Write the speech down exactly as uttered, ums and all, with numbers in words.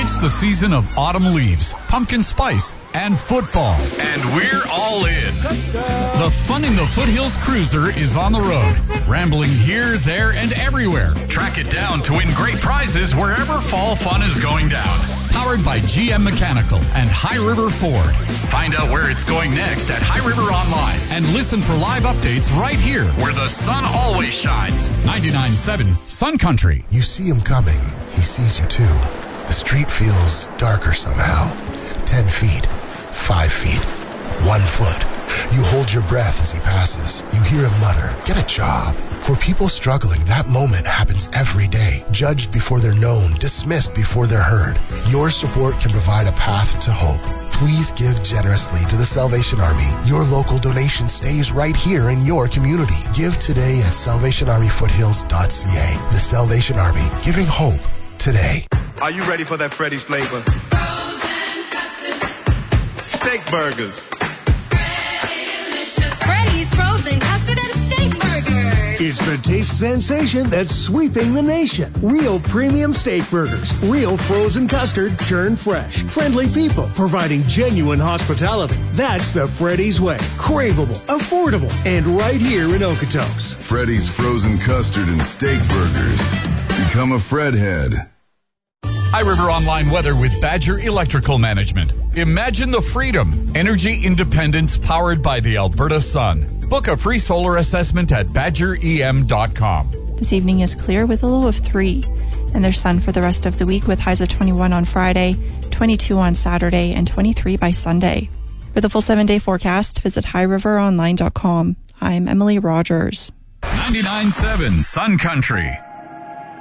It's the season of autumn leaves, pumpkin spice, and football. And we're all in. The Fun in the Foothills Cruiser is on the road, rambling here, there, and everywhere. Track it down to win great prizes wherever fall fun is going down. Powered by G M Mechanical and High River Ford. Find out where it's going next at High River Online and listen for live updates right here where the sun always shines. ninety-nine point seven Sun Country. You see him coming. He sees you too. The street feels darker somehow. Ten feet. Five feet. One foot. You hold your breath as he passes. You hear him mutter, "Get a job." For people struggling, that moment happens every day. Judged before they're known, dismissed before they're heard. Your support can provide a path to hope. Please give generously to the Salvation Army. Your local donation stays right here in your community. Give today at salvation army foothills dot c a. The Salvation Army, giving hope today. Are you ready for that Freddy's flavor? Frozen custard. Steak burgers. Freddy-licious. Freddy's frozen custard and steak burgers. It's the taste sensation that's sweeping the nation. Real premium steak burgers. Real frozen custard, churned fresh. Friendly people providing genuine hospitality. That's the Freddy's way. Craveable, affordable, and right here in Okotoks. Freddy's frozen custard and steak burgers. Become a Fredhead. High River Online weather with Badger Electrical Management. Imagine the freedom. Energy independence powered by the Alberta sun. Book a free solar assessment at badger e m dot com. This evening is clear with a low of three. And there's sun for the rest of the week with highs of twenty-one on Friday, twenty-two on Saturday, and twenty-three by Sunday. For the full seven-day forecast, visit high river online dot com. I'm Emily Rogers. ninety-nine point seven Sun Country.